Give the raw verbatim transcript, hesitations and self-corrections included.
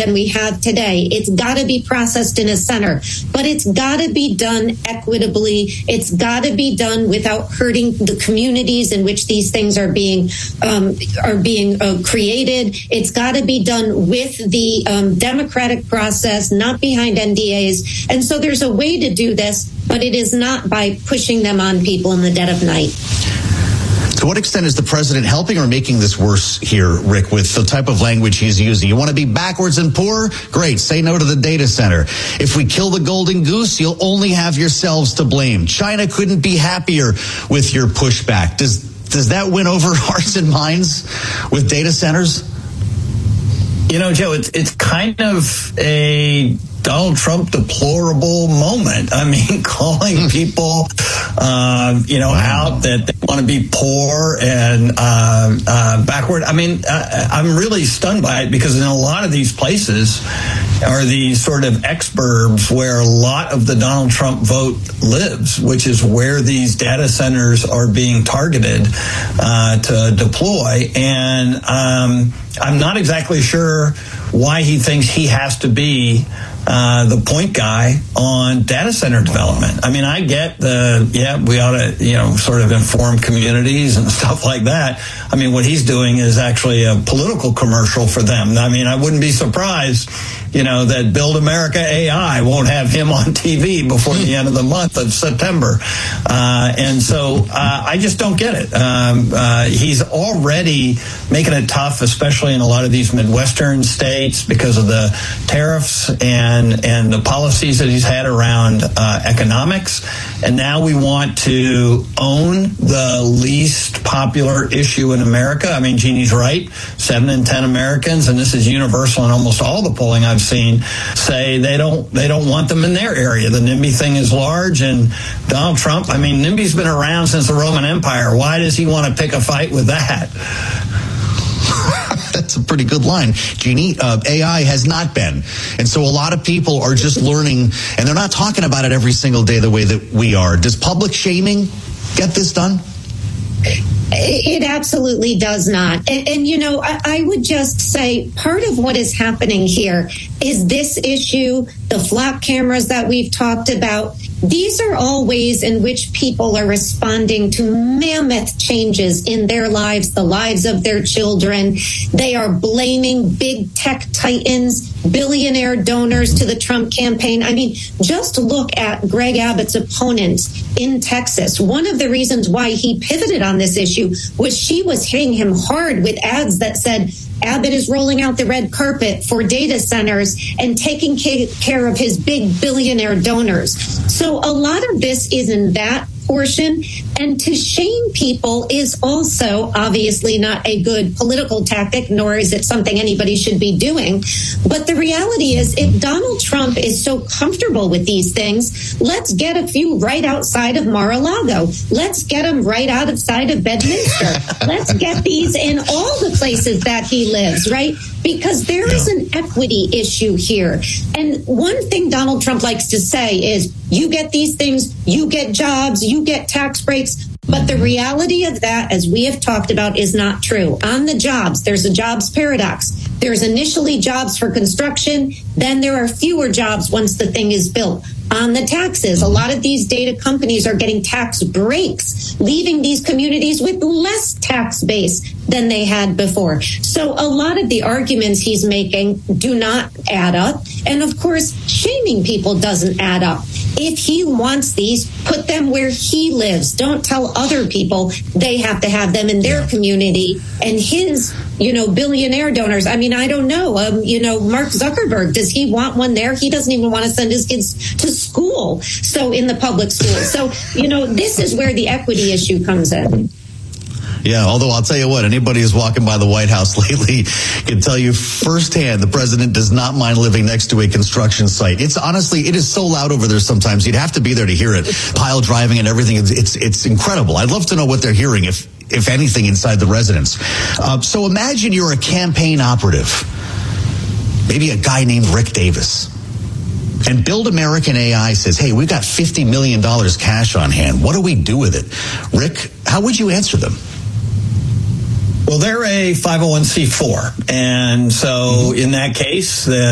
than we have today. It's got to be processed in a center, but it's got to be done equitably. It's got to be done without hurting the communities in which these things are being um, are being uh, created. It's got to be done with the um, democratic process, not behind N D As. And so there's a way to do this, but it is not by pushing them on people in the dead of night. To what extent is the president helping or making this worse here, Rick, with the type of language he's using? You want to be backwards and poor? Great. Say no to the data center. If we kill the golden goose, you'll only have yourselves to blame. China couldn't be happier with your pushback. Does does that win over hearts and minds with data centers? You know, Joe, it's it's kind of a Donald Trump deplorable moment. I mean, calling people, uh, you know, out that they want to be poor and uh, uh, backward. I mean, I, I'm really stunned by it because in a lot of these places are these sort of exurbs where a lot of the Donald Trump vote lives, which is where these data centers are being targeted uh, to deploy. And um, I'm not exactly sure why he thinks he has to be uh, the point guy on data center development. I mean, I get the, yeah, we ought to, you know, sort of inform communities and stuff like that. I mean, what he's doing is actually a political commercial for them. I mean, I wouldn't be surprised, you know, that Build America A I won't have him on T V before the end of the month of September. Uh, and so uh, I just don't get it. Um, uh, he's already making it tough, especially in a lot of these Midwestern states because of the tariffs and, and the policies that he's had around uh, economics. And now we want to own the least popular issue in America. I mean, Jeannie's right. Seven in ten Americans, and this is universal in almost all the polling I've seen, say they don't they don't want them in their area. The NIMBY thing is large, and Donald Trump, I mean, NIMBY's been around since the Roman Empire. Why does he want to pick a fight with that? That's a pretty good line. Jeannie, uh, A I has not been. And so a lot of people are just learning, and they're not talking about it every single day the way that we are. Does public shaming get this done? It absolutely does not. And, and you know, I, I would just say part of what is happening here is this issue, the flap cameras that we've talked about. These are all ways in which people are responding to mammoth changes in their lives, the lives of their children. They are blaming big tech titans, billionaire donors to the Trump campaign. I mean, just look at Greg Abbott's opponent in Texas. One of the reasons why he pivoted on this issue was she was hitting him hard with ads that said, Abbott is rolling out the red carpet for data centers and taking care of his big billionaire donors. So a lot of this is in that portion. And to shame people is also obviously not a good political tactic, nor is it something anybody should be doing. But the reality is, if Donald Trump is so comfortable with these things, let's get a few right outside of Mar-a-Lago. Let's get them right outside of Bedminster. Let's get these in all the places that he lives, right? Because there is an equity issue here. And one thing Donald Trump likes to say is, you get these things, you get jobs, you get tax breaks. But the reality of that, as we have talked about, is not true. On the jobs, there's a jobs paradox. There's initially jobs for construction, then there are fewer jobs once the thing is built. On the taxes, a lot of these data companies are getting tax breaks, leaving these communities with less tax base than they had before. So a lot of the arguments he's making do not add up. And of course, shaming people doesn't add up. If he wants these, put them where he lives. Don't tell other people they have to have them in their community. And his, you know, billionaire donors, I mean, I don't know. Um, you know, Mark Zuckerberg, does he want one there? He doesn't even want to send his kids to school. So in the public school. So, you know, this is where the equity issue comes in. Yeah, although I'll tell you what, anybody who's walking by the White House lately can tell you firsthand the president does not mind living next to a construction site. It's honestly, it is so loud over there sometimes. You'd have to be there to hear it. Pile driving and everything. It's it's, it's incredible. I'd love to know what they're hearing, if if anything, inside the residence. Uh, so imagine you're a campaign operative, maybe a guy named Rick Davis. And Build American A I says, hey, we've got fifty million dollars cash on hand. What do we do with it? Rick, how would you answer them? Well, they're a five oh one c four. And so in that case, the